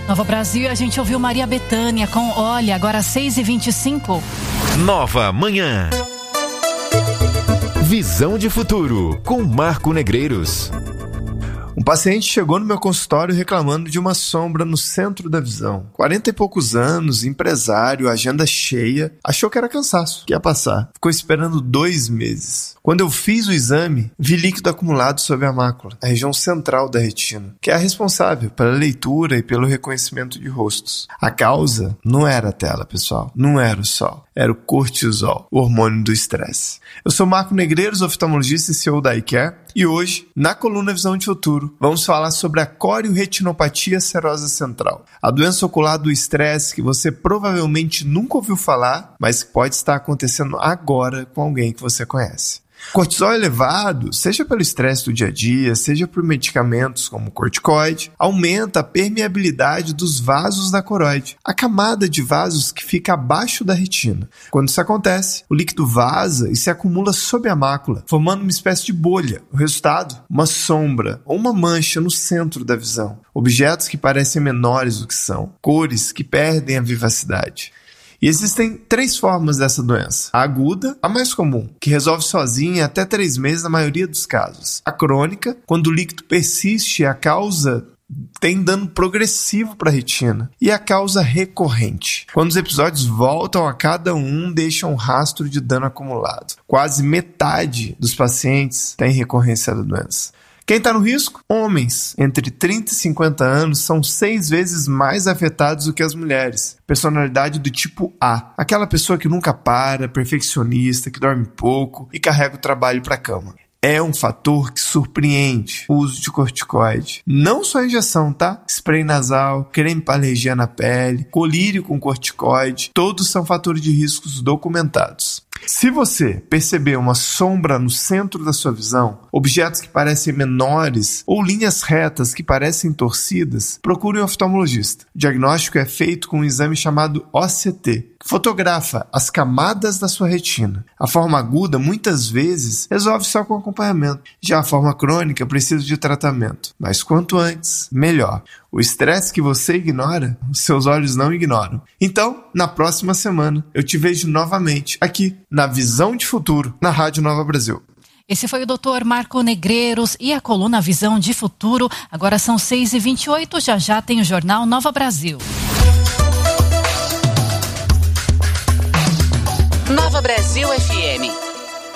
Nova Brasil, a gente ouviu Maria Bethânia com Olha, agora 6h25. Nova Manhã. Visão de Futuro, com Marco Negreiros. Um paciente chegou no meu consultório reclamando de uma sombra no centro da visão. 40 e poucos anos, empresário, agenda cheia, achou que era cansaço, que ia passar. Ficou esperando 2 meses. Quando eu fiz o exame, vi líquido acumulado sob a mácula, a região central da retina, que é a responsável pela leitura e pelo reconhecimento de rostos. A causa não era a tela, pessoal, não era o sol, era o cortisol, o hormônio do estresse. Eu sou Marco Negreiros, oftalmologista e CEO da iCare, e hoje, na coluna Visão de Futuro, vamos falar sobre a corioretinopatia serosa central, a doença ocular do estresse que você provavelmente nunca ouviu falar, mas que pode estar acontecendo agora com alguém que você conhece. Cortisol elevado, seja pelo estresse do dia a dia, seja por medicamentos como corticoide, aumenta a permeabilidade dos vasos da coroide, a camada de vasos que fica abaixo da retina. Quando isso acontece, o líquido vaza e se acumula sob a mácula, formando uma espécie de bolha. O resultado? Uma sombra ou uma mancha no centro da visão. Objetos que parecem menores do que são, cores que perdem a vivacidade. E existem 3 formas dessa doença. A aguda, a mais comum, que resolve sozinha em até 3 meses na maioria dos casos. A crônica, quando o líquido persiste e a causa tem dano progressivo para a retina. E a causa recorrente, quando os episódios voltam a cada deixam um rastro de dano acumulado. Quase metade dos pacientes tem recorrência da doença. Quem está no risco? Homens entre 30 e 50 anos são 6 vezes mais afetados do que as mulheres. Personalidade do tipo A, aquela pessoa que nunca para, perfeccionista, que dorme pouco e carrega o trabalho para a cama. É um fator que surpreende o uso de corticoide. Não só a injeção, tá? Spray nasal, creme para alergia na pele, colírio com corticoide, todos são fatores de riscos documentados. Se você perceber uma sombra no centro da sua visão, objetos que parecem menores ou linhas retas que parecem torcidas, procure um oftalmologista. O diagnóstico é feito com um exame chamado OCT, que fotografa as camadas da sua retina. A forma aguda, muitas vezes, resolve só com acompanhamento. Já a forma crônica precisa de tratamento. Mas quanto antes, melhor. O estresse que você ignora, os seus olhos não ignoram. Então, na próxima semana, eu te vejo novamente aqui, na Visão de Futuro, na Rádio Nova Brasil. Esse foi o Dr. Marco Negreiros e a coluna Visão de Futuro. Agora são 6h28, já tem o Jornal Nova Brasil. Nova Brasil FM.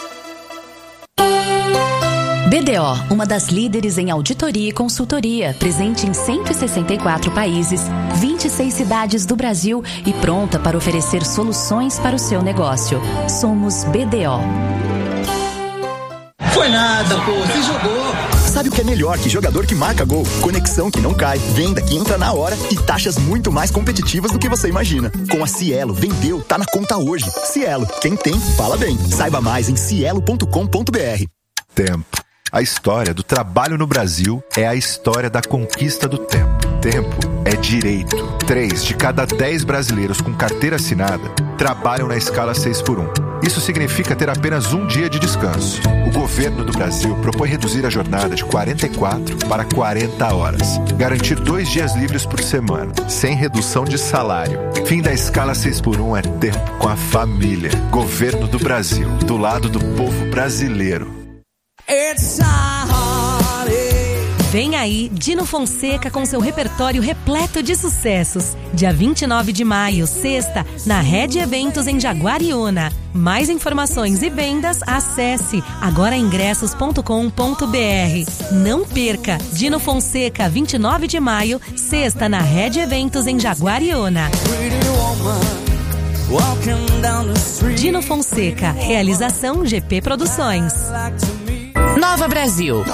BDO, uma das líderes em auditoria e consultoria, presente em 164 países, 26 cidades do Brasil e pronta para oferecer soluções para o seu negócio. Somos BDO. Foi nada, pô, você jogou. Sabe o que é melhor que jogador que marca gol? Conexão que não cai, venda que entra na hora e taxas muito mais competitivas do que você imagina. Com a Cielo, vendeu, tá na conta hoje. Cielo, quem tem, fala bem. Saiba mais em cielo.com.br. Tempo. A história do trabalho no Brasil é a história da conquista do tempo. Tempo é direito. 3 de cada 10 brasileiros com carteira assinada trabalham na escala 6x1. Isso significa ter apenas um dia de descanso. O governo do Brasil propõe reduzir a jornada de 44 para 40 horas. Garantir 2 dias livres por semana, sem redução de salário. Fim da escala 6x1 é tempo com a família. Governo do Brasil, do lado do povo brasileiro. Vem aí Dino Fonseca com seu repertório repleto de sucessos. Dia 29 de maio, sexta, na Rede Eventos em Jaguariúna. Mais informações e vendas, acesse agoraingressos.com.br. Não perca! Dino Fonseca, 29 de maio, sexta, na Rede Eventos em Jaguariúna. Dino Fonseca, realização GP Produções. Nova Brasil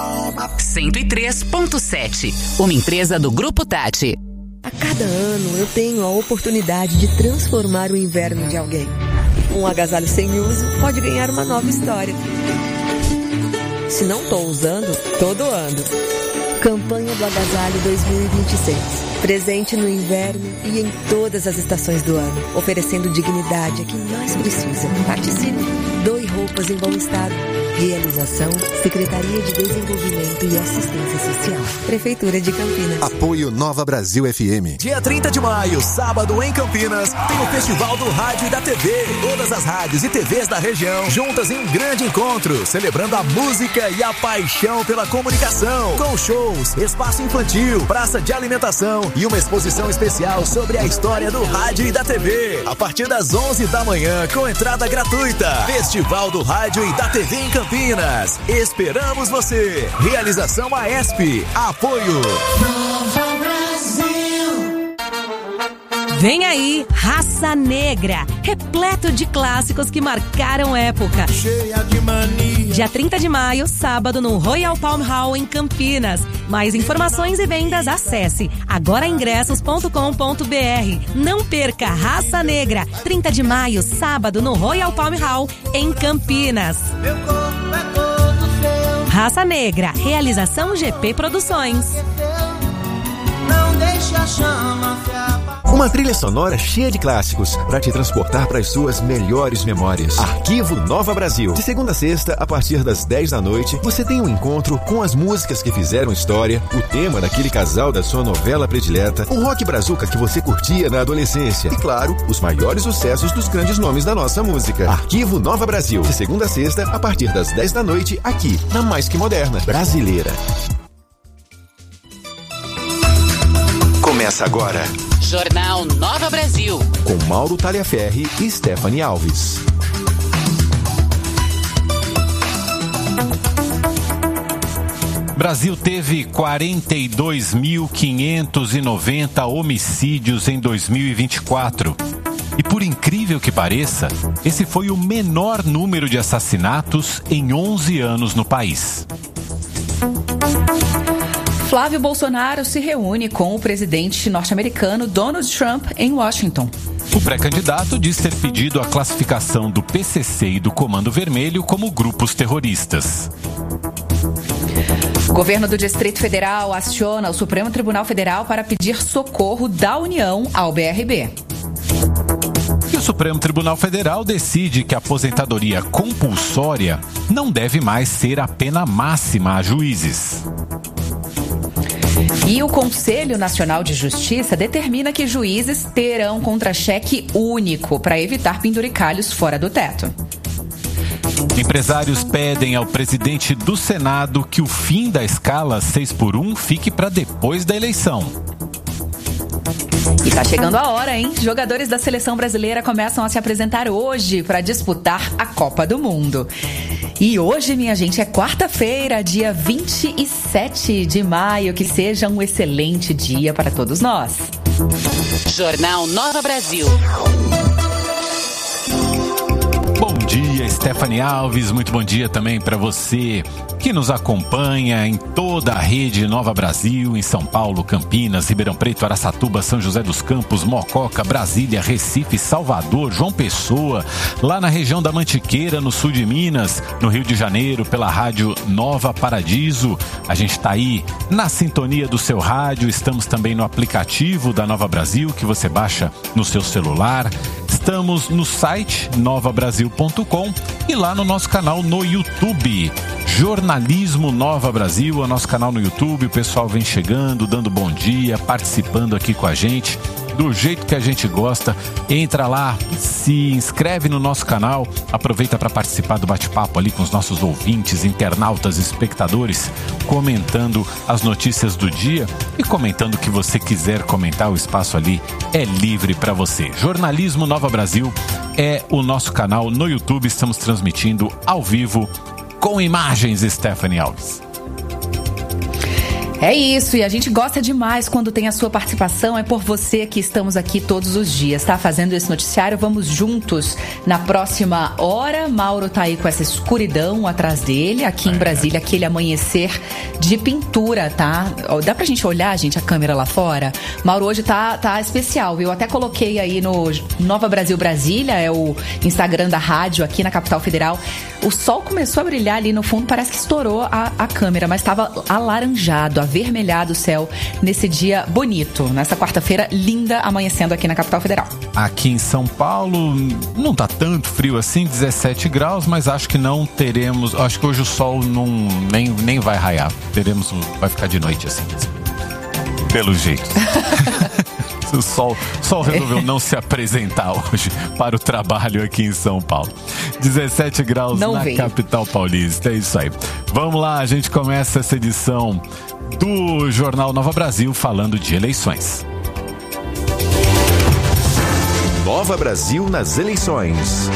103.7, uma empresa do Grupo Tati. A cada ano eu tenho a oportunidade de transformar o inverno de alguém. Um agasalho sem uso pode ganhar uma nova história. Se não estou usando, tô doando. Campanha do Agasalho 2026. Presente no inverno e em todas as estações do ano, oferecendo dignidade a quem mais precisa. Participe. Doe roupas em bom estado. Realização, Secretaria de Desenvolvimento e Assistência Social. Prefeitura de Campinas. Apoio Nova Brasil FM. Dia 30 de maio, sábado em Campinas, tem o Festival do Rádio e da TV. Todas as rádios e TVs da região juntas em um grande encontro, celebrando a música e a paixão pela comunicação. Com shows, espaço infantil, praça de alimentação e uma exposição especial sobre a história do rádio e da TV. A partir das 11 da manhã, com entrada gratuita. Festival do Rádio e da TV em Campinas. Esperamos você. Realização AESP. Apoio Nova Brasil. Vem aí, Raça Negra, repleto de clássicos que marcaram época. Cheia de mania. Dia 30 de maio, sábado, no Royal Palm Hall, em Campinas. Mais informações e vendas, acesse agoraingressos.com.br. Não perca Raça Negra, 30 de maio, sábado, no Royal Palm Hall, em Campinas. Meu corpo é todo seu. Raça Negra, realização GP Produções. Não deixe a chama se apagar. Uma trilha sonora cheia de clássicos para te transportar para as suas melhores memórias. Arquivo Nova Brasil. De segunda a sexta, a partir das 10 da noite, você tem um encontro com as músicas que fizeram história, o tema daquele casal da sua novela predileta, o rock brazuca que você curtia na adolescência e, claro, os maiores sucessos dos grandes nomes da nossa música. Arquivo Nova Brasil. De segunda a sexta, a partir das 10 da noite, aqui, na Mais Que Moderna, Brasileira. Começa agora. Jornal Nova Brasil. Com Mauro Taliaferri e Stephanie Alves. Brasil teve 42.590 homicídios em 2024. E por incrível que pareça, esse foi o menor número de assassinatos em 11 anos no país. Flávio Bolsonaro se reúne com o presidente norte-americano Donald Trump em Washington. O pré-candidato diz ter pedido a classificação do PCC e do Comando Vermelho como grupos terroristas. O governo do Distrito Federal aciona o Supremo Tribunal Federal para pedir socorro da União ao BRB. E o Supremo Tribunal Federal decide que a aposentadoria compulsória não deve mais ser a pena máxima a juízes. E o Conselho Nacional de Justiça determina que juízes terão contra-cheque único para evitar penduricalhos fora do teto. Empresários pedem ao presidente do Senado que o fim da escala 6x1 fique para depois da eleição. E tá chegando a hora, hein? Jogadores da seleção brasileira começam a se apresentar hoje para disputar a Copa do Mundo. E hoje, minha gente, é quarta-feira, dia 27 de maio. Que seja um excelente dia para todos nós. Jornal Nova Brasil. Bom dia, Stephanie Alves. Muito bom dia também para você que nos acompanha em toda a rede Nova Brasil, em São Paulo, Campinas, Ribeirão Preto, Araçatuba, São José dos Campos, Mococa, Brasília, Recife, Salvador, João Pessoa, lá na região da Mantiqueira, no sul de Minas, no Rio de Janeiro, pela rádio Nova Paradiso. A gente está aí na sintonia do seu rádio, estamos também no aplicativo da Nova Brasil, que você baixa no seu celular. Estamos no site novabrasil.com e lá no nosso canal no YouTube. Jornalismo Nova Brasil, é o nosso canal no YouTube. O pessoal vem chegando, dando bom dia, participando aqui com a gente, do jeito que a gente gosta. Entra lá, se inscreve no nosso canal, aproveita para participar do bate-papo ali com os nossos ouvintes, internautas, espectadores, comentando as notícias do dia e comentando o que você quiser comentar. O espaço ali é livre para você. Jornalismo Nova Brasil é o nosso canal no YouTube. Estamos transmitindo ao vivo com imagens, Stephanie Alves. É isso, e a gente gosta demais quando tem a sua participação. É por você que estamos aqui todos os dias, tá? Fazendo esse noticiário, vamos juntos na próxima hora. Mauro tá aí com essa escuridão atrás dele, aqui em Brasília, aquele amanhecer de pintura, tá? Dá pra gente olhar, gente, a câmera lá fora? Mauro hoje tá especial, viu? Eu até coloquei aí no Nova Brasil Brasília, é o Instagram da rádio aqui na Capital Federal. O sol começou a brilhar ali no fundo, parece que estourou a câmera, mas estava alaranjado, avermelhado o céu nesse dia bonito, nessa quarta-feira linda, amanhecendo aqui na capital federal. Aqui em São Paulo não tá tanto frio assim, 17 graus, mas acho que não teremos, acho que hoje o sol nem vai raiar, vai ficar de noite assim, pelo jeito. O sol resolveu não se apresentar hoje para o trabalho aqui em São Paulo. 17 graus na capital paulista, é isso aí. Vamos lá, a gente começa essa edição do Jornal Nova Brasil falando de eleições. Nova Brasil nas eleições.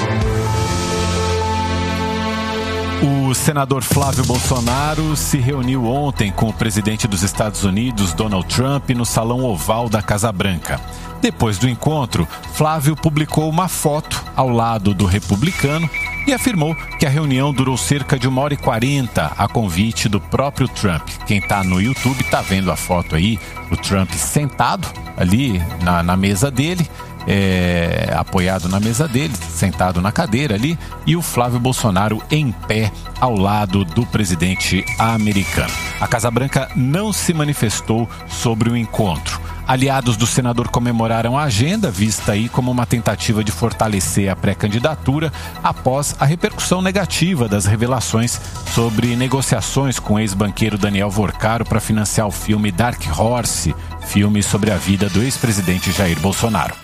O senador Flávio Bolsonaro se reuniu ontem com o presidente dos Estados Unidos, Donald Trump, no Salão Oval da Casa Branca. Depois do encontro, Flávio publicou uma foto ao lado do republicano e afirmou que a reunião durou cerca de 1h40 a convite do próprio Trump. Quem está no YouTube está vendo a foto aí, o Trump sentado ali na mesa dele, apoiado na mesa dele, sentado na cadeira ali, e o Flávio Bolsonaro em pé ao lado do presidente americano. A Casa Branca não se manifestou sobre o encontro. Aliados do senador comemoraram a agenda, vista aí como uma tentativa de fortalecer a pré-candidatura após a repercussão negativa das revelações sobre negociações com o ex-banqueiro Daniel Vorcaro para financiar o filme Dark Horse, filme sobre a vida do ex-presidente Jair Bolsonaro.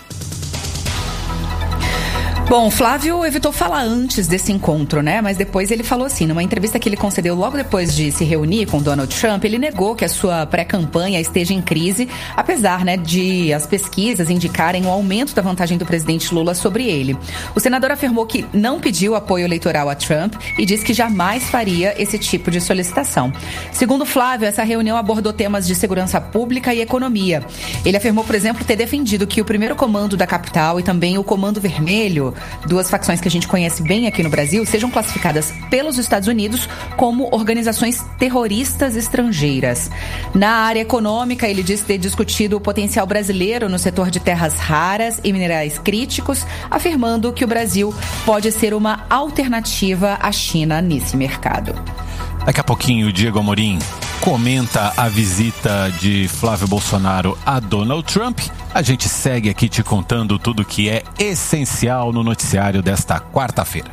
Bom, Flávio evitou falar antes desse encontro, né? Mas depois ele falou assim, numa entrevista que ele concedeu logo depois de se reunir com Donald Trump, ele negou que a sua pré-campanha esteja em crise, apesar, né, de as pesquisas indicarem o aumento da vantagem do presidente Lula sobre ele. O senador afirmou que não pediu apoio eleitoral a Trump e disse que jamais faria esse tipo de solicitação. Segundo Flávio, essa reunião abordou temas de segurança pública e economia. Ele afirmou, por exemplo, ter defendido que o primeiro comando da capital e também o Comando Vermelho, duas facções que a gente conhece bem aqui no Brasil, sejam classificadas pelos Estados Unidos como organizações terroristas estrangeiras. Na área econômica, ele disse ter discutido o potencial brasileiro no setor de terras raras e minerais críticos, afirmando que o Brasil pode ser uma alternativa à China nesse mercado. Daqui a pouquinho, o Diego Amorim comenta a visita de Flávio Bolsonaro a Donald Trump. A gente segue aqui te contando tudo que é essencial no noticiário desta quarta-feira.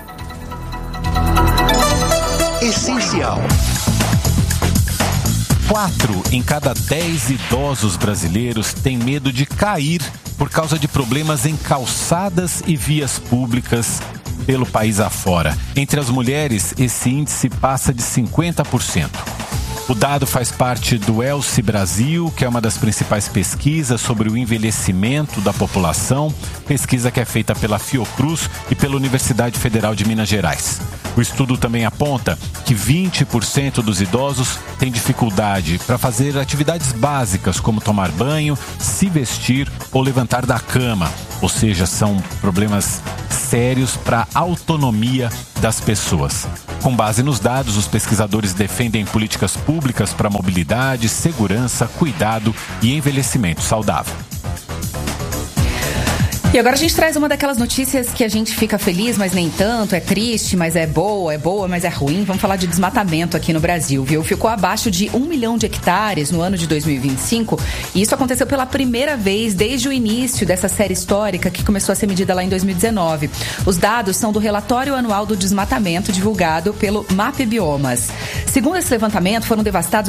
Essencial. 4 em cada 10 idosos brasileiros têm medo de cair por causa de problemas em calçadas e vias públicas pelo país afora. Entre as mulheres, esse índice passa de 50%. O dado faz parte do Elce Brasil, que é uma das principais pesquisas sobre o envelhecimento da população, pesquisa que é feita pela Fiocruz e pela Universidade Federal de Minas Gerais. O estudo também aponta que 20% dos idosos têm dificuldade para fazer atividades básicas, como tomar banho, se vestir ou levantar da cama. Ou seja, são problemas sérios para a autonomia das pessoas. Com base nos dados, os pesquisadores defendem políticas públicas para mobilidade, segurança, cuidado e envelhecimento saudável. E agora a gente traz uma daquelas notícias que a gente fica feliz, mas nem tanto, é triste, mas é boa, mas é ruim. Vamos falar de desmatamento aqui no Brasil, viu? Ficou abaixo de 1 milhão de hectares no ano de 2025 e isso aconteceu pela primeira vez desde o início dessa série histórica que começou a ser medida lá em 2019. Os dados são do relatório anual do desmatamento divulgado pelo MAP Biomas. Segundo esse levantamento, foram devastados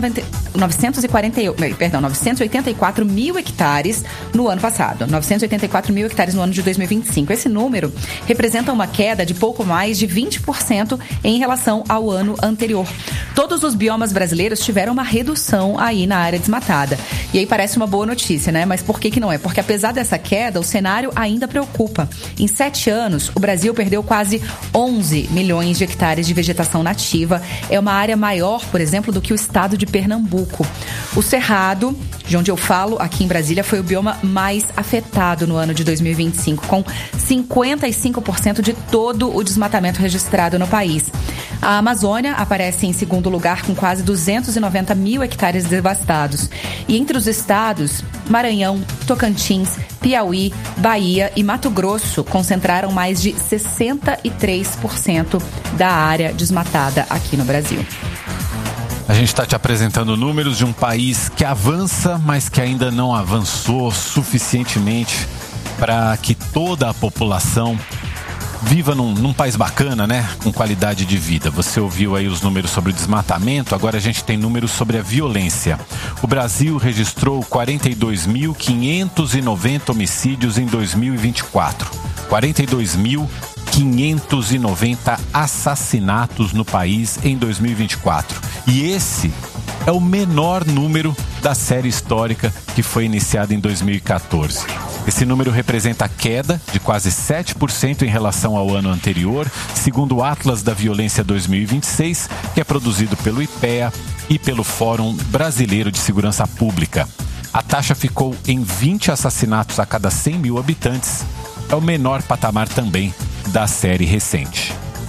984 mil hectares no ano passado, 984 mil hectares no ano de 2025. Esse número representa uma queda de pouco mais de 20% em relação ao ano anterior. Todos os biomas brasileiros tiveram uma redução aí na área desmatada. E aí parece uma boa notícia, né? Mas por que não é? Porque apesar dessa queda, o cenário ainda preocupa. Em 7 anos, o Brasil perdeu quase 11 milhões de hectares de vegetação nativa. É uma área maior, por exemplo, do que o estado de Pernambuco. O Cerrado de onde eu falo, aqui em Brasília, foi o bioma mais afetado no ano de 2025, com 55% de todo o desmatamento registrado no país. A Amazônia aparece em segundo lugar, com quase 290 mil hectares devastados. E entre os estados, Maranhão, Tocantins, Piauí, Bahia e Mato Grosso concentraram mais de 63% da área desmatada aqui no Brasil. A gente está te apresentando números de um país que avança, mas que ainda não avançou suficientemente para que toda a população viva num país bacana, né? Com qualidade de vida. Você ouviu aí os números sobre o desmatamento, agora a gente tem números sobre a violência. O Brasil registrou 42.590 homicídios em 2024. 42.590 assassinatos no país em 2024. E esse é o menor número da série histórica que foi iniciada em 2014. Esse número representa a queda de quase 7% em relação ao ano anterior, segundo o Atlas da Violência 2026, que é produzido pelo IPEA e pelo Fórum Brasileiro de Segurança Pública. A taxa ficou em 20 assassinatos a cada 100 mil habitantes. É o menor patamar também da série recente.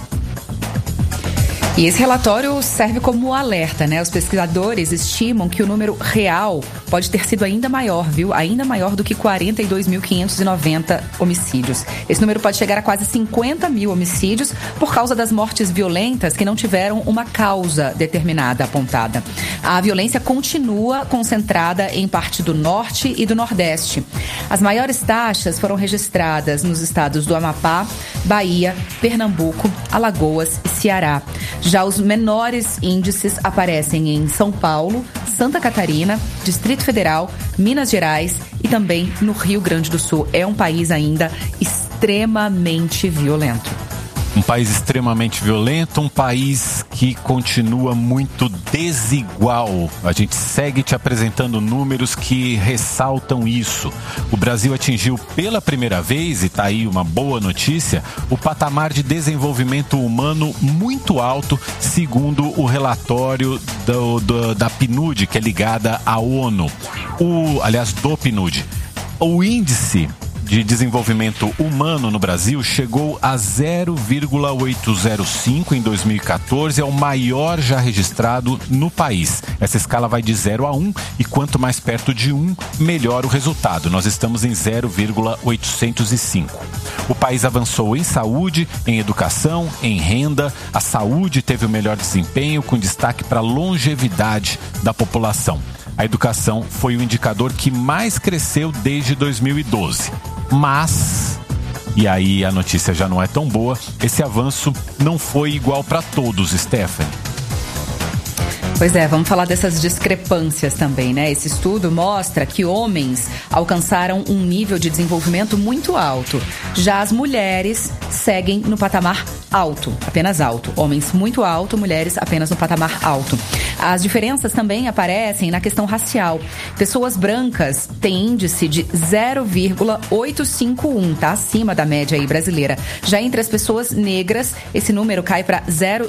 E esse relatório serve como alerta, né? Os pesquisadores estimam que o número real pode ter sido ainda maior, viu? Ainda maior do que 42.590 homicídios. Esse número pode chegar a quase 50 mil homicídios por causa das mortes violentas que não tiveram uma causa determinada apontada. A violência continua concentrada em parte do norte e do nordeste. As maiores taxas foram registradas nos estados do Amapá, Bahia, Pernambuco, Alagoas e Ceará. Já os menores índices aparecem em São Paulo, Santa Catarina, Distrito Federal, Minas Gerais e também no Rio Grande do Sul. É um país ainda extremamente violento. Um país extremamente violento, um país que continua muito desigual. A gente segue te apresentando números que ressaltam isso. O Brasil atingiu pela primeira vez, e tá aí uma boa notícia, o patamar de desenvolvimento humano muito alto, segundo o relatório da PNUD, que é ligada à ONU. Do PNUD. O índice de desenvolvimento humano no Brasil chegou a 0,805 em 2014, é o maior já registrado no país. Essa escala vai de 0 a 1 e quanto mais perto de 1, melhor o resultado. Nós estamos em 0,805. O país avançou em saúde, em educação, em renda. A saúde teve o melhor desempenho, com destaque para a longevidade da população. A educação foi o indicador que mais cresceu desde 2012. Mas, e aí a notícia já não é tão boa, esse avanço não foi igual para todos, Stephanie. Pois é, vamos falar dessas discrepâncias também, né? Esse estudo mostra que homens alcançaram um nível de desenvolvimento muito alto. Já as mulheres seguem no patamar alto, apenas alto. Homens muito alto, mulheres apenas no patamar alto. As diferenças também aparecem na questão racial. Pessoas brancas têm índice de 0,851, tá acima da média aí brasileira. Já entre as pessoas negras, esse número cai para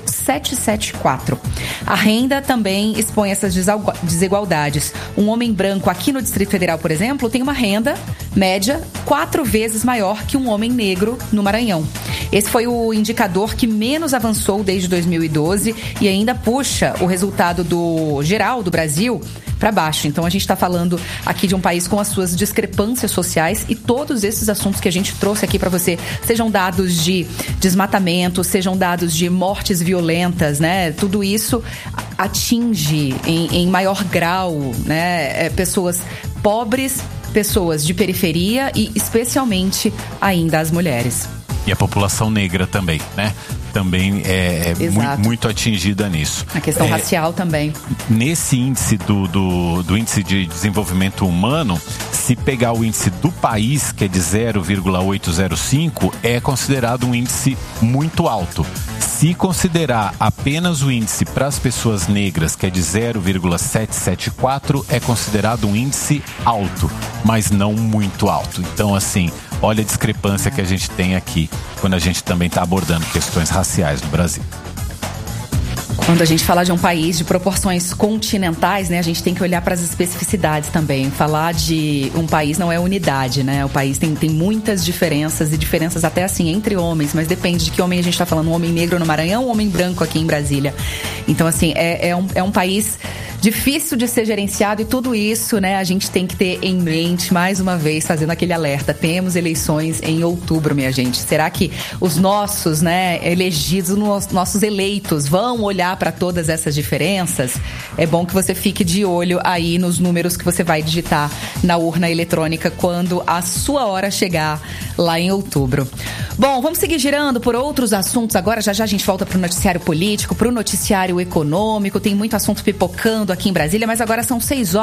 0,774. A renda também expõe essas desigualdades. Um homem branco aqui no Distrito Federal, por exemplo, tem uma renda média 4 vezes maior que um homem negro no Maranhão. Esse foi o indicador que menos avançou desde 2012 e ainda puxa o resultado do geral do Brasil para baixo. Então a gente está falando aqui de um país com as suas discrepâncias sociais e todos esses assuntos que a gente trouxe aqui para você, sejam dados de desmatamento, sejam dados de mortes violentas, né? Tudo isso atinge em maior grau, né? Pessoas pobres, pessoas de periferia e especialmente ainda as mulheres. E a população negra também, né? Também é muito atingida nisso. A questão racial também. Nesse índice do índice de desenvolvimento humano, se pegar o índice do país, que é de 0,805, é considerado um índice muito alto. Se considerar apenas o índice para as pessoas negras, que é de 0,774, é considerado um índice alto, mas não muito alto. Então, assim, olha a discrepância que a gente tem aqui, quando a gente também está abordando questões raciais no Brasil. Quando a gente fala de um país de proporções continentais, né, a gente tem que olhar para as especificidades também. Falar de um país não é unidade, né? O país tem muitas diferenças, e diferenças até assim entre homens, mas depende de que homem a gente está falando. Um homem negro no Maranhão, um homem branco aqui em Brasília. Então, assim, é um país difícil de ser gerenciado, e tudo isso, né, a gente tem que ter em mente, mais uma vez, fazendo aquele alerta. Temos eleições em outubro, minha gente. Será que os nossos, né, elegidos, os nossos eleitos vão olhar para todas essas diferenças? É bom que você fique de olho aí nos números que você vai digitar na urna eletrônica quando a sua hora chegar lá em outubro. Bom, vamos seguir girando por outros assuntos agora. Já a gente volta para o noticiário político, para o noticiário econômico. Tem muito assunto pipocando aqui em Brasília, mas agora são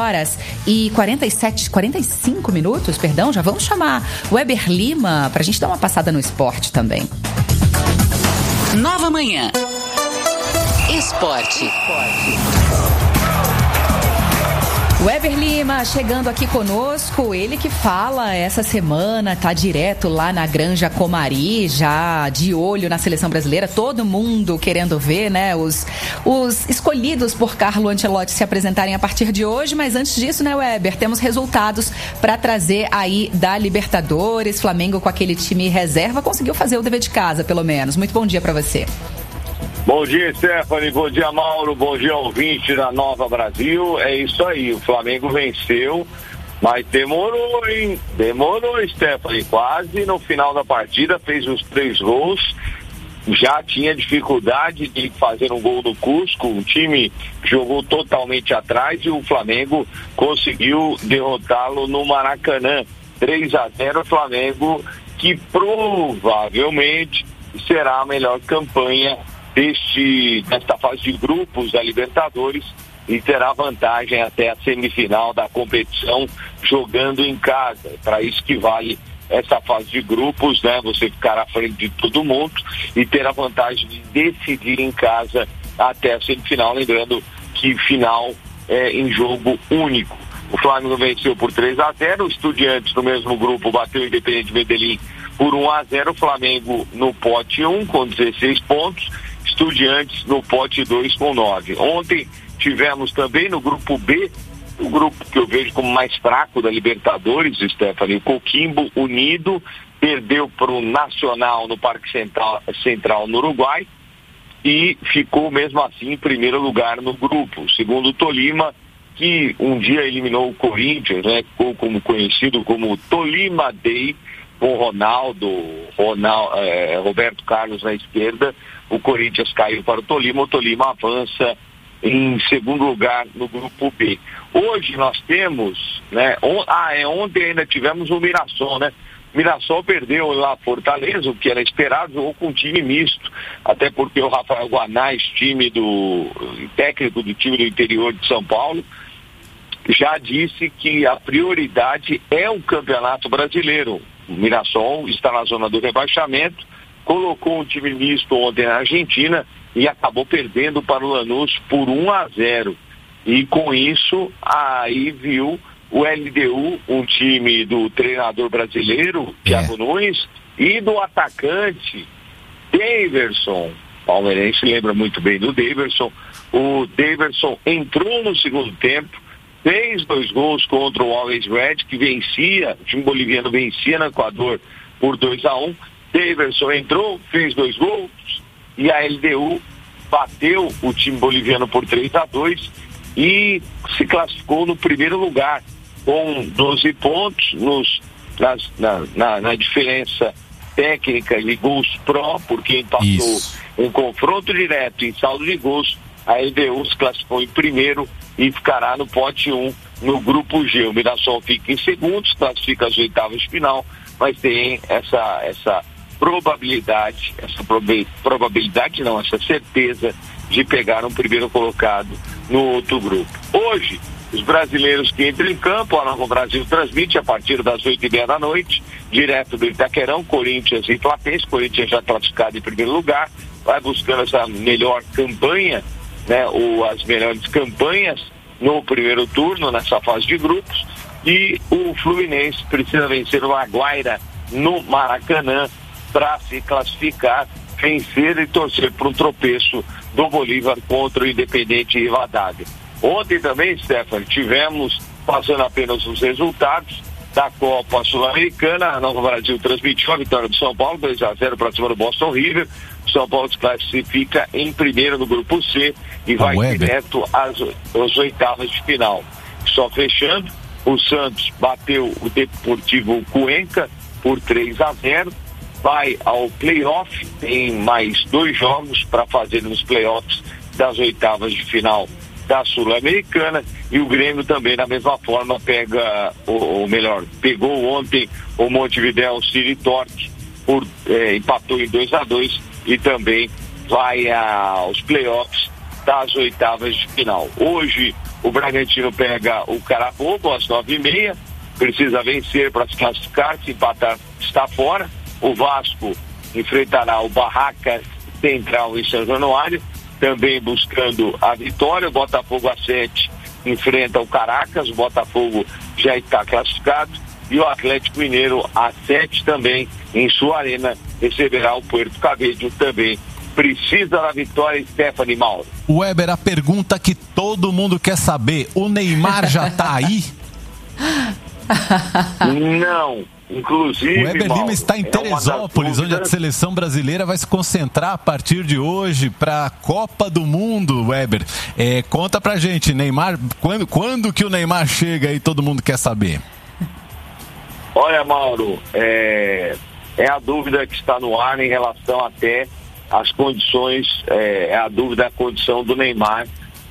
6h45 minutos, perdão. Já vamos chamar o Weber Lima para a gente dar uma passada no esporte também. Nova Manhã. Esporte. Weber Lima chegando aqui conosco, ele que fala essa semana, tá direto lá na Granja Comari, já de olho na seleção brasileira, todo mundo querendo ver, né, os escolhidos por Carlo Ancelotti se apresentarem a partir de hoje. Mas antes disso, né, Weber, temos resultados para trazer aí da Libertadores. Flamengo, com aquele time reserva, conseguiu fazer o dever de casa, pelo menos. Muito bom dia para você. Bom dia, Stephanie, bom dia, Mauro, bom dia, ouvinte da Nova Brasil. É isso aí, o Flamengo venceu, mas demorou, hein? Demorou, Stephanie, quase no final da partida, fez os 3 gols, já tinha dificuldade de fazer um gol no Cusco, o time jogou totalmente atrás e o Flamengo conseguiu derrotá-lo no Maracanã. 3-0, o Flamengo, que provavelmente será a melhor campanha desta fase de grupos da Libertadores e terá vantagem até a semifinal da competição jogando em casa. Para isso que vale essa fase de grupos, né? Você ficar à frente de todo mundo e ter a vantagem de decidir em casa até a semifinal, lembrando que final é em jogo único. O Flamengo venceu por 3-0, o Estudiantes no mesmo grupo bateu o Independiente Medellín por 1-0, o Flamengo no pote 1 com 16 pontos, Estudiantes no pote 2 com 9. Ontem tivemos também no grupo B, o grupo que eu vejo como mais fraco da Libertadores, Stephanie, o Coquimbo Unido perdeu para o Nacional no Parque Central no Uruguai e ficou mesmo assim em primeiro lugar no grupo. Segundo o Tolima, que um dia eliminou o Corinthians, né, ficou como conhecido como Tolima Day, com Roberto Carlos na esquerda. O Corinthians caiu para o Tolima avança em segundo lugar no grupo B. Hoje nós temos, né, ontem ainda tivemos o Mirassol, né? O Mirassol perdeu lá Fortaleza, o que era esperado, jogou com um time misto, até porque o Rafael Guanais, técnico do time do interior de São Paulo, já disse que a prioridade é o Campeonato Brasileiro. O Mirassol está na zona do rebaixamento, colocou um time misto ontem na Argentina e acabou perdendo para o Lanús por 1-0. E com isso, aí viu o LDU, um time do treinador brasileiro, Thiago Nunes, e do atacante Daverson. O palmeirense lembra muito bem do Daverson. O Daverson entrou no segundo tempo, fez 2 gols contra o Always Red, que vencia, o time boliviano vencia no Equador por 2-1. Daverson entrou, fez 2 gols e a LDU bateu o time boliviano por 3-2 e se classificou no primeiro lugar com 12 pontos na diferença técnica de gols pró, porque empatou um confronto direto em saldo de gols. A LDU se classificou em primeiro e ficará no pote 1 no grupo G. O Mirassol fica em segundo, se classifica às oitavas de final, mas tem essa certeza de pegar um primeiro colocado no outro grupo. Hoje, os brasileiros que entram em campo, a Nova Brasil transmite a partir das 8h30 da noite, direto do Itaquerão, Corinthians e Platense. Corinthians já classificado em primeiro lugar, vai buscando essa melhor campanha, né, ou as melhores campanhas no primeiro turno, nessa fase de grupos, e o Fluminense precisa vencer o Laguaira no Maracanã para se classificar vencer e torcer para um tropeço do Bolívar contra o Independente Rivadavia. Ontem também, Stephanie, tivemos, passando apenas os resultados da Copa Sul-Americana, a Nova Brasil transmitiu a vitória do São Paulo, 2-0 para cima do Boston River. O São Paulo se classifica em primeiro no grupo C e vai direto às oitavas de final. Só fechando, o Santos bateu o Deportivo Cuenca por 3-0, vai ao playoff, tem mais 2 jogos para fazer nos playoffs das oitavas de final da Sul-Americana, e o Grêmio também da mesma forma pegou ontem o Montevidéu City Torque, empatou em 2-2 e também vai aos playoffs das oitavas de final. Hoje o Bragantino pega o Carabobo às 9h30, precisa vencer para se classificar, se empatar está fora. O Vasco enfrentará o Barracas Central em São Januário, também buscando a vitória. O Botafogo às 7 enfrenta o Caracas, o Botafogo já está classificado, e o Atlético Mineiro às 7 também em sua arena receberá o Puerto Cabello, também precisa da vitória. Stephanie, Mauro. Weber, a pergunta que todo mundo quer saber: o Neymar já tá aí? Não. Inclusive, o Weber Lima está em Teresópolis, onde a seleção brasileira vai se concentrar a partir de hoje para a Copa do Mundo. Weber, conta pra gente, Neymar, quando que o Neymar chega aí, todo mundo quer saber. Olha, Mauro, é a dúvida que está no ar em relação até às condições, a dúvida da condição do Neymar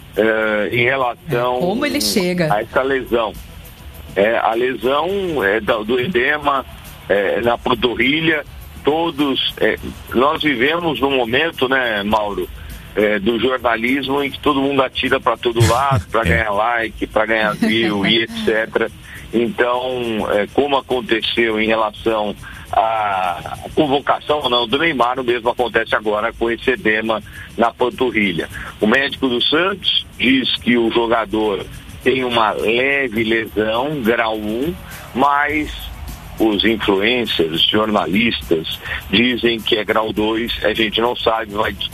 em relação como ele chega a essa lesão. A lesão do edema na panturrilha, todos, nós vivemos num momento, né, Mauro, do jornalismo em que todo mundo atira para todo lado, para ganhar like, para ganhar view e etc. Então, como aconteceu em relação à convocação ou não do Neymar, o mesmo acontece agora com esse edema na panturrilha. O médico do Santos diz que o jogador tem uma leve lesão, grau 1, mas os influencers, jornalistas, dizem que é grau 2, a gente não sabe, a gente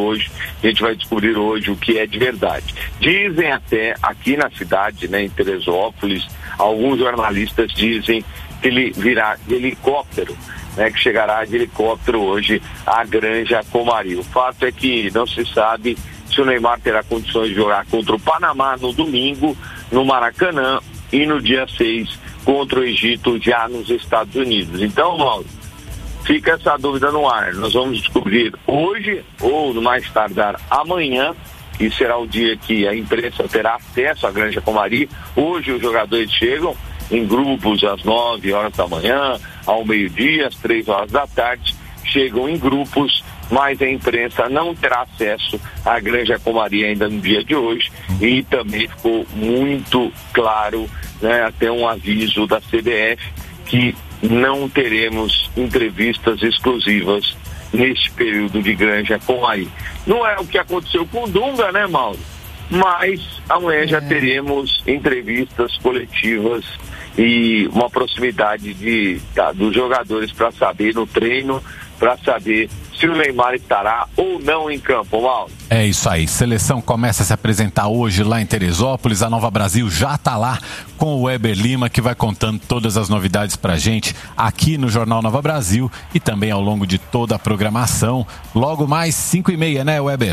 vai descobrir hoje o que é de verdade. Dizem até, aqui na cidade, né, em Teresópolis, alguns jornalistas dizem que ele virá de helicóptero, né, que chegará de helicóptero hoje à Granja Comari. O fato é que não se sabe se o Neymar terá condições de jogar contra o Panamá no domingo, no Maracanã, e no dia 6 contra o Egito, já nos Estados Unidos. Então, Mauro, fica essa dúvida no ar. Nós vamos descobrir hoje, ou no mais tardar amanhã, que será o dia que a imprensa terá acesso à Granja Comari. Hoje os jogadores chegam em grupos às 9 horas da manhã, ao meio-dia, às 3 horas da tarde, chegam em grupos, mas a imprensa não terá acesso à Granja Comari ainda no dia de hoje, e também ficou muito claro, né, até um aviso da CBF, que não teremos entrevistas exclusivas neste período de Granja Comari. Não é o que aconteceu com o Dunga, né, Mauro? Mas amanhã já teremos entrevistas coletivas e uma proximidade dos jogadores para saber no treino, para saber se o Neymar estará ou não em campo, Mauro. É isso aí, seleção começa a se apresentar hoje lá em Teresópolis, a Nova Brasil já está lá com o Weber Lima, que vai contando todas as novidades pra gente aqui no Jornal Nova Brasil e também ao longo de toda a programação. Logo mais 5h30, né, Weber?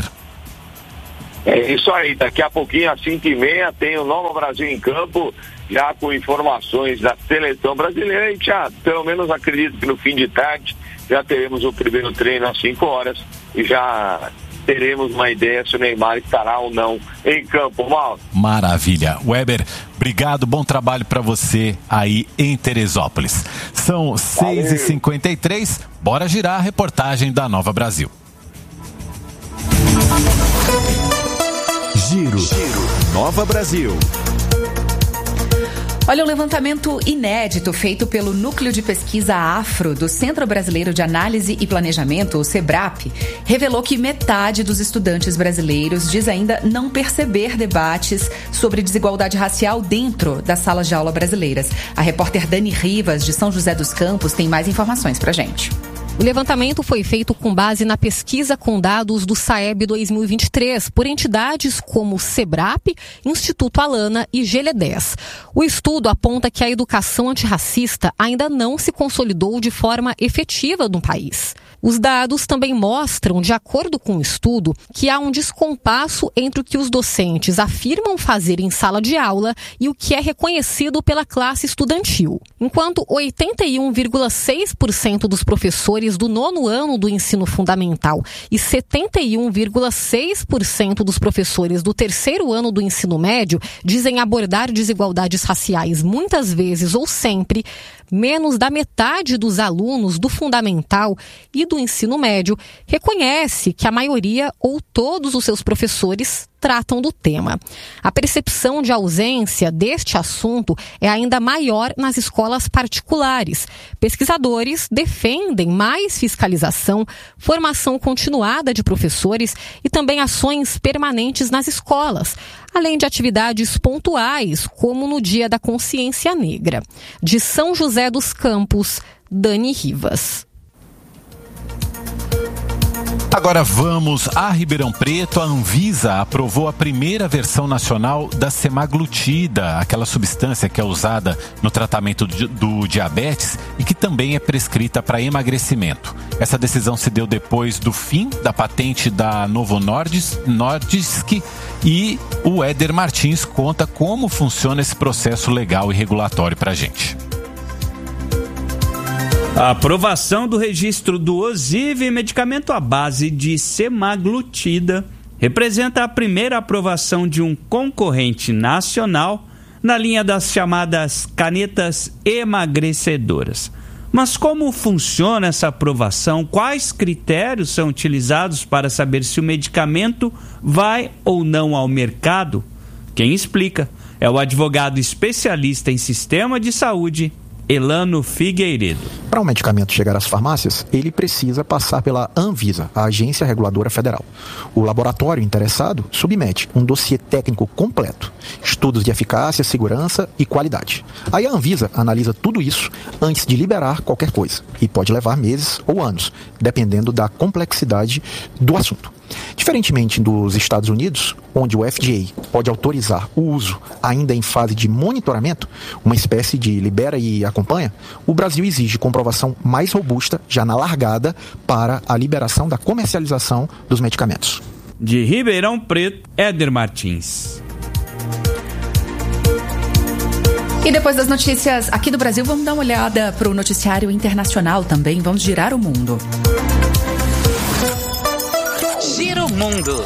É isso aí, daqui a pouquinho às 5h30 tem o Nova Brasil em campo, já com informações da seleção brasileira, e já, pelo menos acredito que no fim de tarde já teremos o primeiro treino às 5 horas e já teremos uma ideia se o Neymar estará ou não em campo, Mauro. Maravilha. Weber, obrigado, bom trabalho para você aí em Teresópolis. São 6h53, bora girar a reportagem da Nova Brasil. Giro. Nova Brasil. Olha, um levantamento inédito feito pelo Núcleo de Pesquisa Afro do Centro Brasileiro de Análise e Planejamento, o CEBRAP, revelou que metade dos estudantes brasileiros diz ainda não perceber debates sobre desigualdade racial dentro das salas de aula brasileiras. A repórter Dani Rivas, de São José dos Campos, tem mais informações pra gente. O levantamento foi feito com base na pesquisa com dados do SAEB 2023 por entidades como SEBRAP, Instituto Alana e GLE10. O estudo aponta que a educação antirracista ainda não se consolidou de forma efetiva no país. Os dados também mostram, de acordo com o estudo, que há um descompasso entre o que os docentes afirmam fazer em sala de aula e o que é reconhecido pela classe estudantil. Enquanto 81,6% dos professores do 9º ano do ensino fundamental e 71,6% dos professores do 3º ano do ensino médio dizem abordar desigualdades raciais muitas vezes ou sempre, menos da metade dos alunos do fundamental e do ensino médio reconhece que a maioria ou todos os seus professores tratam do tema. A percepção de ausência deste assunto é ainda maior nas escolas particulares. Pesquisadores defendem mais fiscalização, formação continuada de professores e também ações permanentes nas escolas, além de atividades pontuais, como no Dia da Consciência Negra. De São José dos Campos, Dani Rivas. Agora vamos a Ribeirão Preto. A Anvisa aprovou a primeira versão nacional da semaglutida, aquela substância que é usada no tratamento do diabetes e que também é prescrita para emagrecimento. Essa decisão se deu depois do fim da patente da Novo Nordisk e o Éder Martins conta como funciona esse processo legal e regulatório para a gente. A aprovação do registro do Osive, medicamento à base de semaglutida, representa a primeira aprovação de um concorrente nacional na linha das chamadas canetas emagrecedoras. Mas como funciona essa aprovação? Quais critérios são utilizados para saber se o medicamento vai ou não ao mercado? Quem explica é o advogado especialista em sistema de saúde, Elano Figueiredo. Para um medicamento chegar às farmácias, ele precisa passar pela Anvisa, a Agência Reguladora Federal. O laboratório interessado submete um dossiê técnico completo, estudos de eficácia, segurança e qualidade. Aí a Anvisa analisa tudo isso antes de liberar qualquer coisa, e pode levar meses ou anos, dependendo da complexidade do assunto. Diferentemente dos Estados Unidos, onde o FDA pode autorizar o uso ainda em fase de monitoramento, uma espécie de libera e acompanha, o Brasil exige comprovação mais robusta, já na largada, para a liberação da comercialização dos medicamentos. De Ribeirão Preto, Éder Martins. E depois das notícias aqui do Brasil, vamos dar uma olhada para o noticiário internacional também. Vamos girar o mundo. Giro Mundo.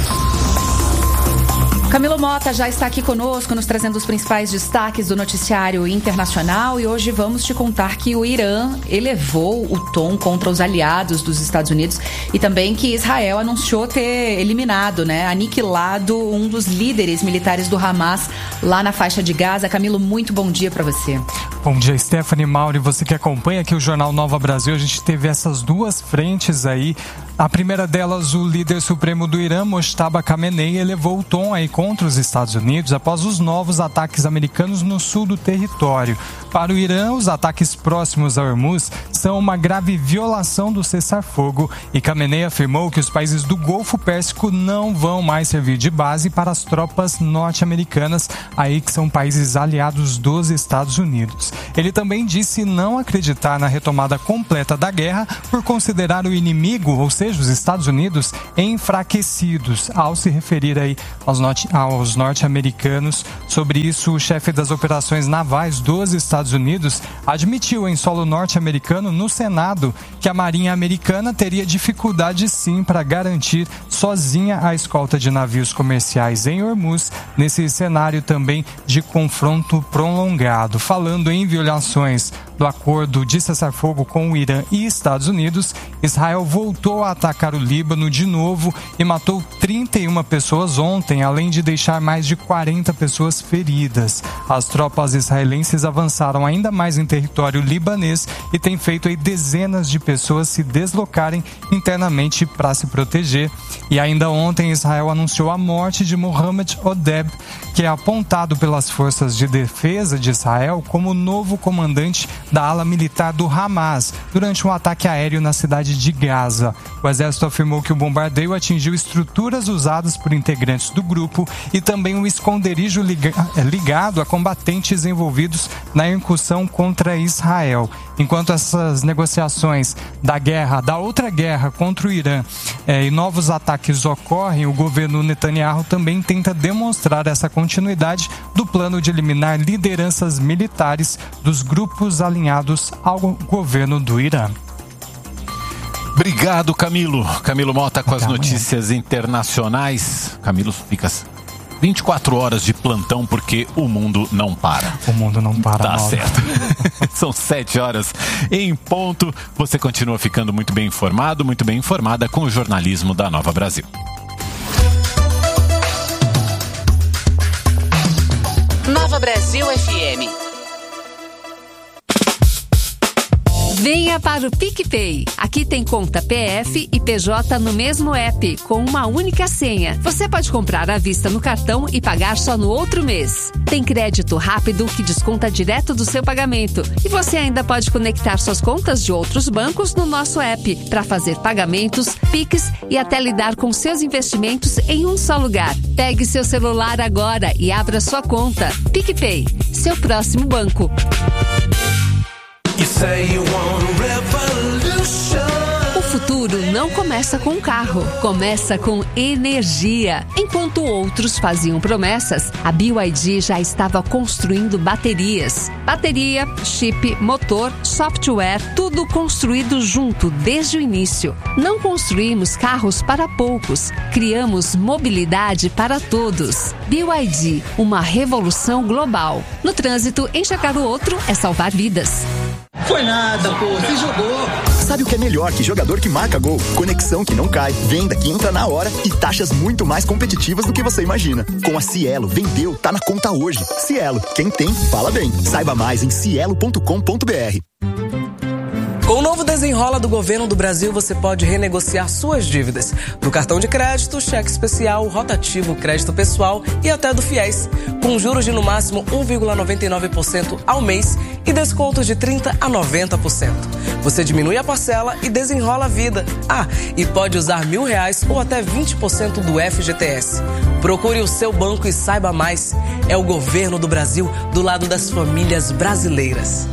Camilo Mota já está aqui conosco, nos trazendo os principais destaques do noticiário internacional, e hoje vamos te contar que o Irã elevou o tom contra os aliados dos Estados Unidos e também que Israel anunciou ter eliminado, aniquilado um dos líderes militares do Hamas lá na faixa de Gaza. Camilo, muito bom dia para você. Bom dia, Stephanie, Mauro, você que acompanha aqui o Jornal Nova Brasil. A gente teve essas duas frentes aí. A primeira delas, o líder supremo do Irã, Mojtaba Khamenei, elevou o tom aí contra os Estados Unidos após os novos ataques americanos no sul do território. Para o Irã, os ataques próximos a Hormuz são uma grave violação do cessar-fogo e Khamenei afirmou que os países do Golfo Pérsico não vão mais servir de base para as tropas norte-americanas, aí que são países aliados dos Estados Unidos. Ele também disse não acreditar na retomada completa da guerra por considerar o inimigo, ou seja, os Estados Unidos, enfraquecidos, ao se referir aí aos norte-americanos. Sobre isso, o chefe das operações navais dos Estados Unidos admitiu em solo norte-americano no Senado que a Marinha Americana teria dificuldade sim para garantir sozinha a escolta de navios comerciais em Hormuz, nesse cenário também de confronto prolongado. Falando em violações do acordo de cessar-fogo com o Irã e Estados Unidos, Israel voltou a atacar o Líbano de novo e matou 31 pessoas ontem, além de deixar mais de 40 pessoas feridas. As tropas israelenses avançaram ainda mais em território libanês e têm feito aí dezenas de pessoas se deslocarem internamente para se proteger. E ainda ontem Israel anunciou a morte de Mohamed Odeb, que é apontado pelas forças de defesa de Israel como novo comandante da ala militar do Hamas durante um ataque aéreo na cidade de Gaza. O exército afirmou que o bombardeio atingiu estruturas usadas por integrantes do grupo e também um esconderijo ligado a combatentes envolvidos na incursão contra Israel. Enquanto essas negociações da outra guerra contra o Irã e novos ataques ocorrem, o governo Netanyahu também tenta demonstrar essa continuidade do plano de eliminar lideranças militares dos grupos alinhados ao governo do Irã. Obrigado, Camilo. Camilo Mota com as notícias internacionais. Camilo fica 24 horas de plantão porque o mundo não para. O mundo não para. Tá certo. São 7 horas em ponto. Você continua ficando muito bem informado, muito bem informada com o jornalismo da Nova Brasil. Nova Brasil FM. Venha para o PicPay. Aqui tem conta PF e PJ no mesmo app, com uma única senha. Você pode comprar à vista no cartão e pagar só no outro mês. Tem crédito rápido que desconta direto do seu pagamento. E você ainda pode conectar suas contas de outros bancos no nosso app para fazer pagamentos, Pix e até lidar com seus investimentos em um só lugar. Pegue seu celular agora e abra sua conta. PicPay, seu próximo banco. O futuro não começa com um carro, começa com energia. Enquanto outros faziam promessas, a BYD já estava construindo baterias. Bateria, chip, motor, software, tudo construído junto desde o início. Não construímos carros para poucos, criamos mobilidade para todos. BYD, uma revolução global. No trânsito, enxergar o outro é salvar vidas. Foi nada, pô, você jogou. Sabe o que é melhor que jogador que marca gol? Conexão que não cai, venda que entra na hora e taxas muito mais competitivas do que você imagina. Com a Cielo, vendeu, tá na conta hoje. Cielo, quem tem, fala bem. Saiba mais em cielo.com.br. Com o novo Desenrola do Governo do Brasil, você pode renegociar suas dívidas. Do cartão de crédito, cheque especial, rotativo, crédito pessoal e até do FIES. Com juros de no máximo 1,99% ao mês e descontos de 30% a 90%. Você diminui a parcela e desenrola a vida. E pode usar R$1.000 ou até 20% do FGTS. Procure o seu banco e saiba mais. É o Governo do Brasil do lado das famílias brasileiras.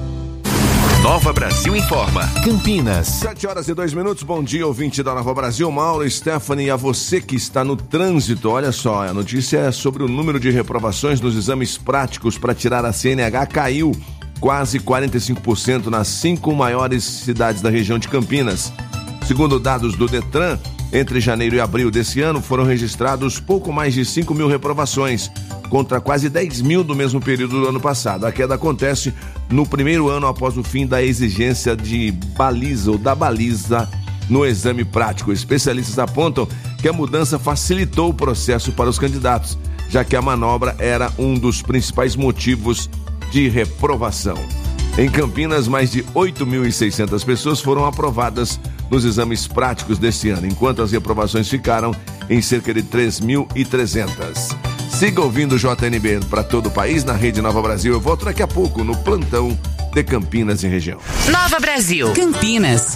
Nova Brasil informa. Campinas. 7 horas e 2 minutos. Bom dia, ouvinte da Nova Brasil. Mauro, Stephanie, e a você que está no trânsito. Olha só, a notícia é sobre o número de reprovações nos exames práticos para tirar a CNH caiu quase 45% nas 5 maiores cidades da região de Campinas. Segundo dados do Detran, entre janeiro e abril desse ano foram registrados pouco mais de 5 mil reprovações, contra quase 10 mil do mesmo período do ano passado. A queda acontece no primeiro ano após o fim da exigência de baliza ou da baliza no exame prático. Especialistas apontam que a mudança facilitou o processo para os candidatos, já que a manobra era um dos principais motivos de reprovação. Em Campinas, mais de 8.600 pessoas foram aprovadas nos exames práticos deste ano, enquanto as reprovações ficaram em cerca de 3.300. Siga ouvindo o JNB para todo o país na Rede Nova Brasil. Eu volto daqui a pouco no plantão de Campinas e região. Nova Brasil, Campinas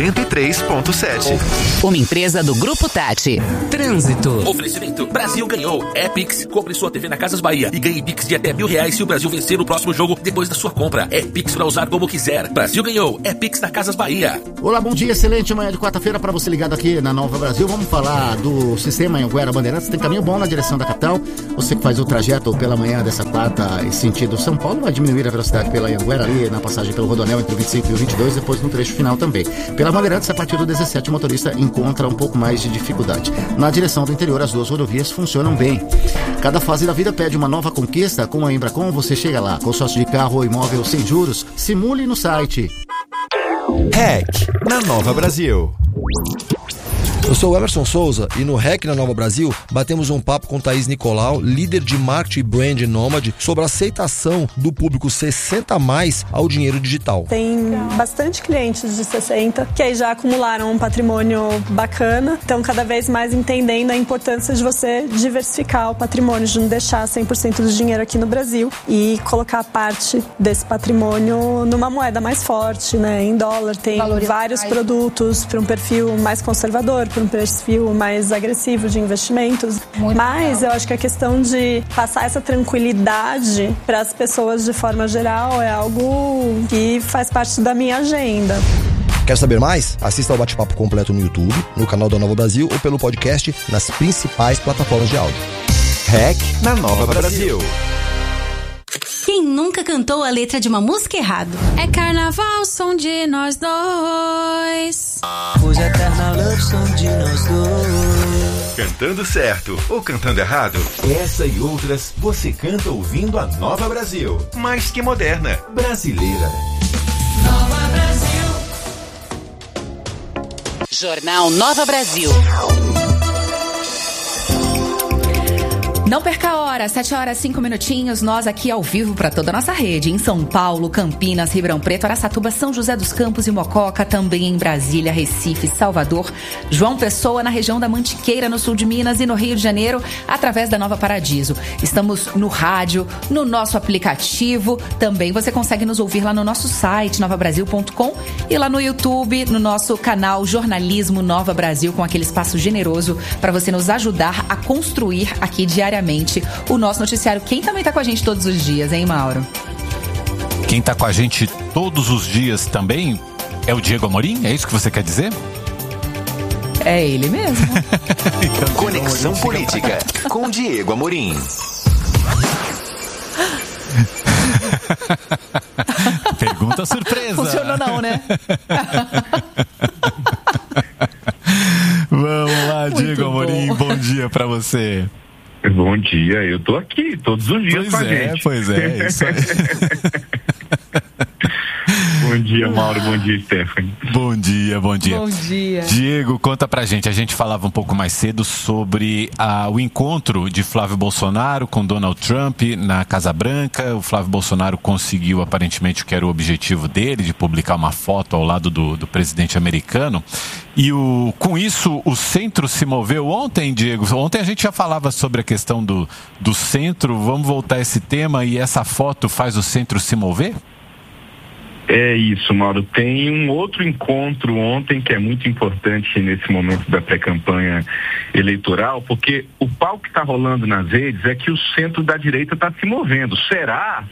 103.7. Uma empresa do Grupo Tati. Trânsito. Oferecimento: Brasil ganhou. É Pix. Compre sua TV na Casas Bahia e ganhe Pix de até R$1.000 se o Brasil vencer no próximo jogo depois da sua compra. É Pix para usar como quiser. Brasil ganhou. É Pix na Casas Bahia. Olá, bom dia. Excelente manhã de quarta-feira para você ligado aqui na Nova Brasil. Vamos falar do sistema Anhanguera Bandeirantes. Tem caminho bom na direção da capital. Você que faz o trajeto pela manhã dessa quarta em sentido São Paulo vai diminuir a velocidade pela Anhanguera ali na passagem pelo Rodoanel entre o 25 e o 22, depois no trecho final também. Pela Bandeirantes, a partir do 17, o motorista encontra um pouco mais de dificuldade. Na direção do interior, as duas rodovias funcionam bem. Cada fase da vida pede uma nova conquista. Com a Embracon, você chega lá. Consórcio de carro ou imóvel sem juros, simule no site. REC, na Nova Brasil. Eu sou o Emerson Souza e no REC na Nova Brasil batemos um papo com Thaís Nicolau, líder de marketing e brand Nômade, sobre a aceitação do público 60+ ao dinheiro digital. Tem bastante clientes de 60 que aí já acumularam um patrimônio bacana, então cada vez mais entendendo a importância de você diversificar o patrimônio, de não deixar 100% do dinheiro aqui no Brasil e colocar parte desse patrimônio numa moeda mais forte, né? Em dólar. Tem vários produtos para um perfil mais conservador, para um perfil mais agressivo de investimentos. Mas eu acho que a questão de passar essa tranquilidade para as pessoas de forma geral é algo que faz parte da minha agenda. Quer saber mais? Assista ao bate-papo completo no YouTube, no canal da Nova Brasil ou pelo podcast nas principais plataformas de áudio. REC na Nova Brasil. Quem nunca cantou a letra de uma música errado? É carnaval, som de nós dois. Hoje é carnaval, som de nós dois. Cantando certo ou cantando errado? Essa e outras você canta ouvindo a Nova Brasil. Mais que moderna, brasileira. Nova Brasil. Jornal Nova Brasil. Não perca a hora, 7h05, nós aqui ao vivo para toda a nossa rede, em São Paulo, Campinas, Ribeirão Preto, Araçatuba, São José dos Campos e Mococa, também em Brasília, Recife, Salvador, João Pessoa, na região da Mantiqueira, no sul de Minas e no Rio de Janeiro, através da Nova Paradiso. Estamos no rádio, no nosso aplicativo, também você consegue nos ouvir lá no nosso site, novabrasil.com, e lá no YouTube, no nosso canal Jornalismo Nova Brasil, com aquele espaço generoso para você nos ajudar a construir aqui diariamente o nosso noticiário. Quem também tá com a gente todos os dias, hein, Mauro? Quem tá com a gente todos os dias também é o Diego Amorim? É isso que você quer dizer? É ele mesmo. Então, Conexão Política com Diego Amorim. Pergunta surpresa. Funcionou não, né? Vamos lá, Diego Amorim, bom dia pra você. Bom dia, eu tô aqui todos os dias com a gente. Pois é, isso aí. Bom dia, Mauro, bom dia, Stephanie. Bom dia. Bom dia. Diego, conta pra gente, a gente falava um pouco mais cedo sobre o encontro de Flávio Bolsonaro com Donald Trump na Casa Branca. O Flávio Bolsonaro conseguiu aparentemente o que era o objetivo dele, de publicar uma foto ao lado do presidente americano. E com isso o centro se moveu ontem, Diego. Ontem a gente já falava sobre a questão do centro. Vamos voltar a esse tema, e essa foto faz o centro se mover? É isso, Mauro. Tem um outro encontro ontem que é muito importante nesse momento da pré-campanha eleitoral, porque o pau que está rolando nas redes é que o centro da direita está se movendo. Será?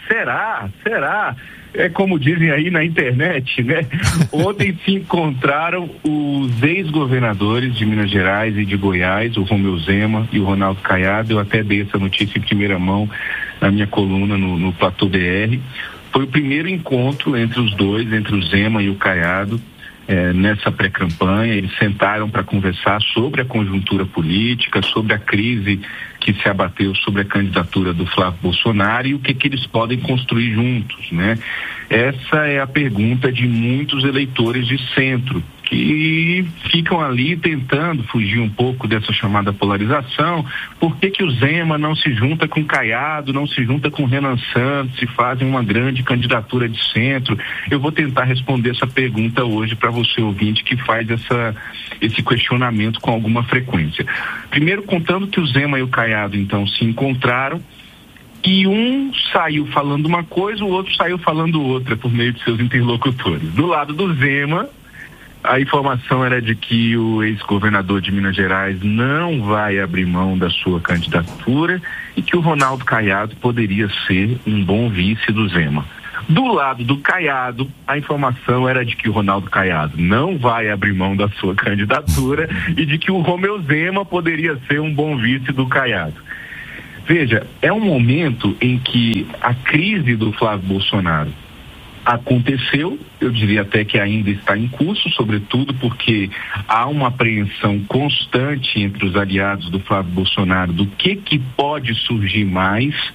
É como dizem aí na internet, né? Ontem se encontraram os ex-governadores de Minas Gerais e de Goiás, o Romeu Zema e o Ronaldo Caiado. Eu até dei essa notícia em primeira mão na minha coluna no Platô BR. Foi o primeiro encontro entre os dois, entre o Zema e o Caiado, nessa pré-campanha. Eles sentaram para conversar sobre a conjuntura política, sobre a crise que se abateu sobre a candidatura do Flávio Bolsonaro e o que eles podem construir juntos, né? Essa é a pergunta de muitos eleitores de centro, que ficam ali tentando fugir um pouco dessa chamada polarização. Por que o Zema não se junta com o Caiado, não se junta com o Renan Santos e fazem uma grande candidatura de centro? Eu vou tentar responder essa pergunta hoje para você, ouvinte, que faz esse questionamento com alguma frequência. Primeiro, contando que o Zema e o Caiado, então, se encontraram, e um saiu falando uma coisa, o outro saiu falando outra por meio de seus interlocutores. Do lado do Zema, a informação era de que o ex-governador de Minas Gerais não vai abrir mão da sua candidatura e que o Ronaldo Caiado poderia ser um bom vice do Zema. Do lado do Caiado, a informação era de que o Ronaldo Caiado não vai abrir mão da sua candidatura e de que o Romeu Zema poderia ser um bom vice do Caiado. Veja, é um momento em que a crise do Flávio Bolsonaro aconteceu, eu diria até que ainda está em curso, sobretudo porque há uma apreensão constante entre os aliados do Flávio Bolsonaro do que pode surgir mais.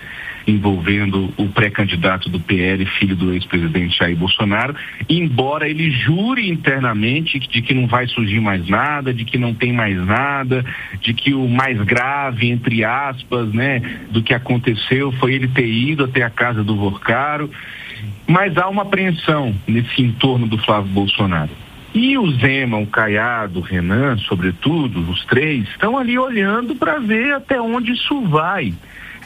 envolvendo o pré-candidato do PL, filho do ex-presidente Jair Bolsonaro, embora ele jure internamente de que não vai surgir mais nada, de que não tem mais nada, de que o mais grave, entre aspas, né, do que aconteceu foi ele ter ido até a casa do Vorcaro. Mas há uma apreensão nesse entorno do Flávio Bolsonaro. E o Zema, o Caiado, o Renan, sobretudo, os três, estão ali olhando para ver até onde isso vai.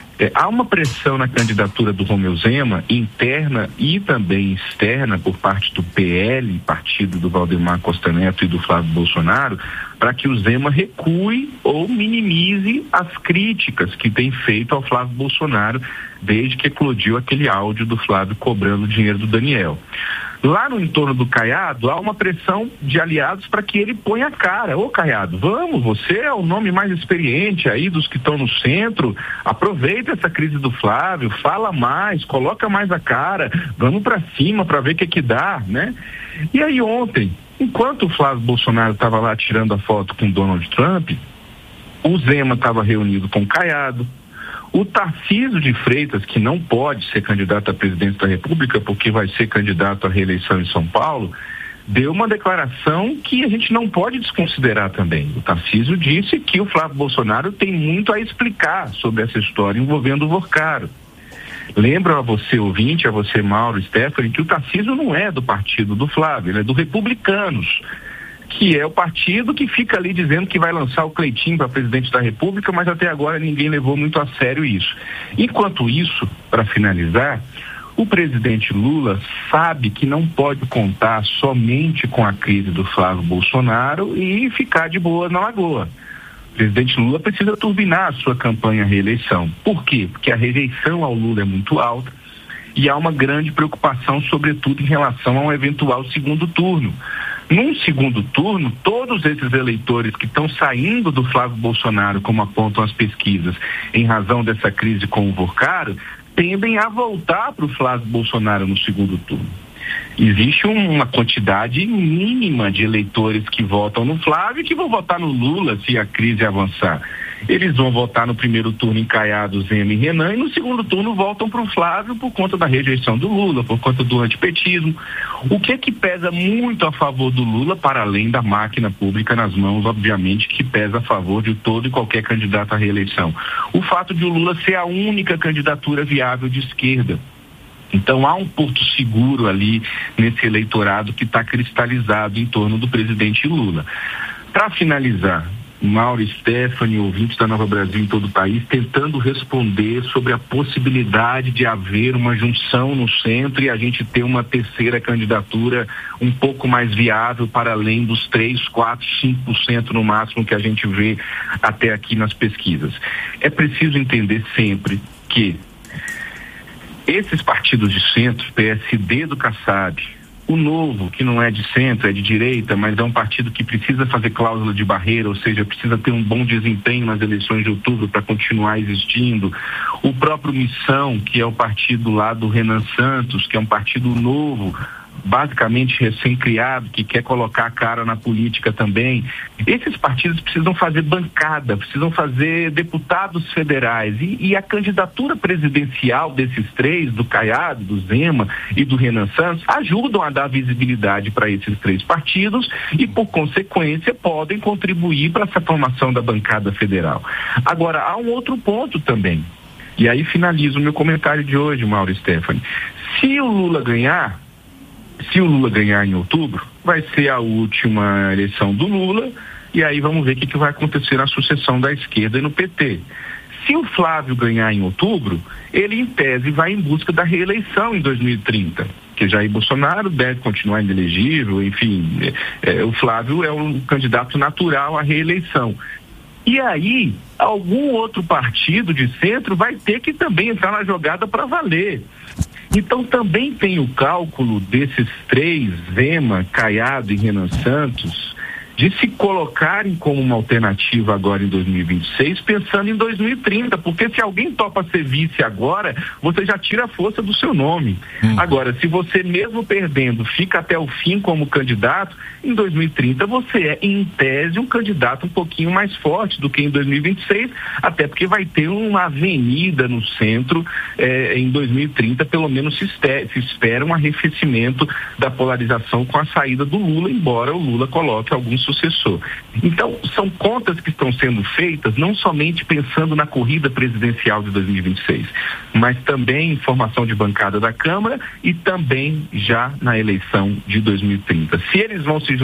Há uma pressão na candidatura do Romeu Zema, interna e também externa, por parte do PL, partido do Valdemar Costa Neto e do Flávio Bolsonaro, para que o Zema recue ou minimize as críticas que tem feito ao Flávio Bolsonaro desde que eclodiu aquele áudio do Flávio cobrando o dinheiro do Daniel. Lá no entorno do Caiado, há uma pressão de aliados para que ele ponha a cara. Ô Caiado, vamos, você é o nome mais experiente aí dos que estão no centro, aproveita essa crise do Flávio, fala mais, coloca mais a cara, vamos para cima para ver o que dá, né? E aí ontem, enquanto o Flávio Bolsonaro estava lá tirando a foto com Donald Trump, o Zema estava reunido com o Caiado. O Tarcísio de Freitas, que não pode ser candidato à presidência da República porque vai ser candidato à reeleição em São Paulo, deu uma declaração que a gente não pode desconsiderar também. O Tarcísio disse que o Flávio Bolsonaro tem muito a explicar sobre essa história envolvendo o Vorcaro. Lembro a você, ouvinte, a você, Mauro, Stephanie, que o Tarcísio não é do partido do Flávio, ele é do Republicanos, que é o partido que fica ali dizendo que vai lançar o Cleitinho para presidente da República, mas até agora ninguém levou muito a sério isso. Enquanto isso, para finalizar, o presidente Lula sabe que não pode contar somente com a crise do Flávio Bolsonaro e ficar de boa na lagoa. O presidente Lula precisa turbinar a sua campanha à reeleição. Por quê? Porque a rejeição ao Lula é muito alta e há uma grande preocupação, sobretudo em relação a um eventual segundo turno. Num segundo turno, todos esses eleitores que estão saindo do Flávio Bolsonaro, como apontam as pesquisas, em razão dessa crise com o Vorcaro, tendem a voltar para o Flávio Bolsonaro no segundo turno. Existe uma quantidade mínima de eleitores que votam no Flávio e que vão votar no Lula se a crise avançar. Eles vão votar no primeiro turno em Caiado, Zema e Renan, e no segundo turno voltam para o Flávio por conta da rejeição do Lula, por conta do antipetismo. O que pesa muito a favor do Lula, para além da máquina pública nas mãos, obviamente, que pesa a favor de todo e qualquer candidato à reeleição? O fato de o Lula ser a única candidatura viável de esquerda. Então há um porto seguro ali nesse eleitorado que está cristalizado em torno do presidente Lula. Para finalizar, Mauro, Stephanie, ouvintes da Nova Brasil em todo o país, tentando responder sobre a possibilidade de haver uma junção no centro e a gente ter uma terceira candidatura um pouco mais viável para além dos 3, 4, 5% no máximo que a gente vê até aqui nas pesquisas. É preciso entender sempre que esses partidos de centro, PSD do Kassab, o Novo, que não é de centro, é de direita, mas é um partido que precisa fazer cláusula de barreira, ou seja, precisa ter um bom desempenho nas eleições de outubro para continuar existindo. O próprio Missão, que é o partido lá do Renan Santos, que é um partido novo, basicamente recém-criado, que quer colocar a cara na política também. Esses partidos precisam fazer bancada, precisam fazer deputados federais e a candidatura presidencial desses três, do Caiado, do Zema e do Renan Santos, ajudam a dar visibilidade para esses três partidos e, por consequência, podem contribuir para essa formação da bancada federal. Agora, há um outro ponto também, e aí finalizo o meu comentário de hoje, Mauro e Stephanie. Se o Lula ganhar em outubro, vai ser a última eleição do Lula e aí vamos ver o que vai acontecer na sucessão da esquerda e no PT. Se o Flávio ganhar em outubro, ele em tese vai em busca da reeleição em 2030, que Jair Bolsonaro deve continuar inelegível, enfim, o Flávio é um candidato natural à reeleição. E aí, algum outro partido de centro vai ter que também entrar na jogada para valer. Então também tem o cálculo desses três, Zema, Caiado e Renan Santos, de se colocarem como uma alternativa agora em 2026, pensando em 2030, porque se alguém topa ser vice agora, você já tira a força do seu nome. Agora, se você mesmo perdendo fica até o fim como candidato, em 2030 você é, em tese, um candidato um pouquinho mais forte do que em 2026, até porque vai ter uma avenida no centro em 2030, pelo menos se espera um arrefecimento da polarização com a saída do Lula, embora o Lula coloque algum sucessor. Então, são contas que estão sendo feitas não somente pensando na corrida presidencial de 2026, mas também em formação de bancada da Câmara e também já na eleição de 2030. Se eles vão se